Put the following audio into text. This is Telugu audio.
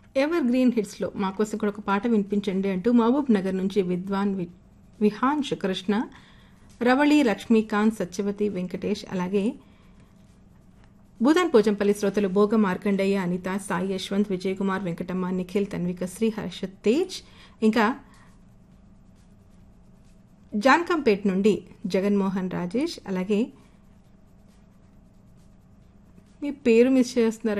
ఎవర్ గ్రీన్ హిట్స్లో మా కోసం కూడా ఒక పాట వినిపించండి అంటూ మహబూబ్ నగర్ నుంచి విద్వాన్ విహాన్ కృష్ణ, రవళి, లక్ష్మీకాంత్, సత్యవతి, వెంకటేష్, అలాగే భూదాన్ పోచంపల్లి శ్రోతలు భోగ మార్కండయ్య, అనిత, సాయి యశ్వంత్, విజయ్ కుమార్, వెంకటమ్మ, నిఖిల్, తన్విక శ్రీ, హర్షత్ తేజ్, ఇంకా జాన్కంపేట్ నుండి జగన్మోహన్ రాజేష్, అలాగే మీ పేరు మిస్ చేస్తున్నారు